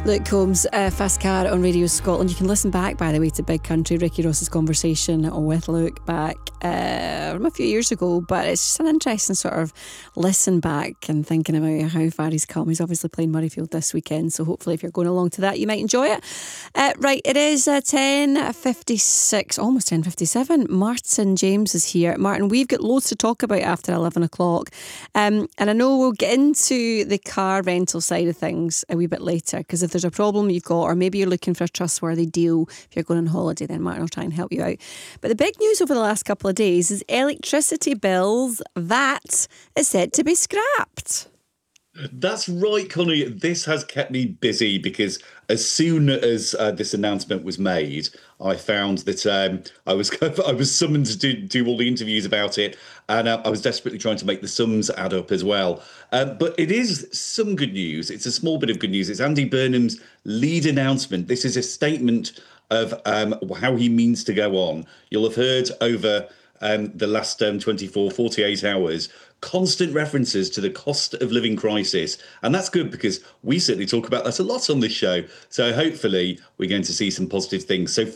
Luke Combs, Fast Car on Radio Scotland. You can listen back, by the way, to Big Country, Ricky Ross's conversation with Luke back from a few years ago. But it's just an interesting sort of listen back and thinking about how far he's come. He's obviously playing Murrayfield this weekend, so hopefully if you're going along to that, you might enjoy it. Right, it is 10:56, almost 10:57. Martin James is here. Martin, we've got loads to talk about after 11 o'clock. And I know we'll get into the car rental side of things a wee bit later, because if there's a problem you've got, or maybe you're looking for a trustworthy deal if you're going on holiday, then Martin will try and help you out. But the big news over the last couple of days is electricity bills, VAT is said to be scrapped. That's right, Connie. This has kept me busy because as soon as this announcement was made, I found that I was summoned to do all the interviews about it, and I was desperately trying to make the sums add up as well. But it is some good news. It's a small bit of good news. It's Andy Burnham's lead announcement. This is a statement of how he means to go on. You'll have heard over the last 48 hours, constant references to the cost of living crisis. And that's good because we certainly talk about that a lot on this show. So hopefully we're going to see some positive things. So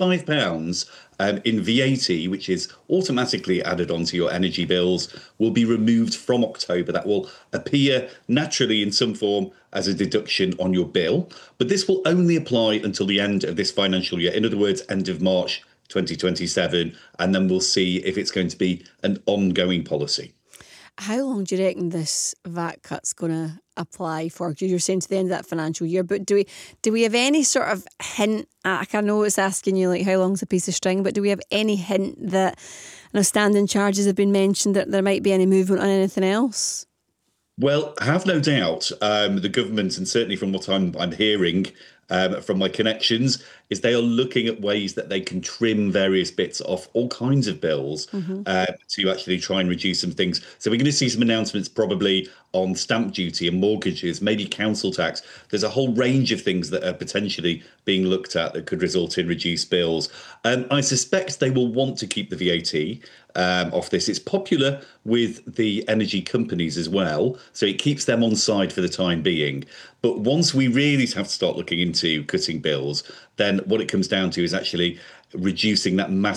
£45 in VAT, which is automatically added onto your energy bills, will be removed from October. That will appear naturally in some form as a deduction on your bill. But this will only apply until the end of this financial year. In other words, end of March 2027, and then we'll see if it's going to be an ongoing policy. How long do you reckon this VAT cut's going to apply for? You're saying to the end of that financial year, but do we have any sort of hint? I know it's asking you like how long's a piece of string, but do we have any hint that standing charges have been mentioned, that there might be any movement on anything else? Well, I have no doubt the government, and certainly from what I'm hearing from my connections, is they are looking at ways that they can trim various bits off all kinds of bills to actually try and reduce some things. So we're going to see some announcements probably on stamp duty and mortgages, maybe council tax. There's a whole range of things that are potentially being looked at that could result in reduced bills. I suspect they will want to keep the VAT off this. It's popular with the energy companies as well, so it keeps them on side for the time being. But once we really have to start looking into cutting bills, then what it comes down to is actually reducing that massive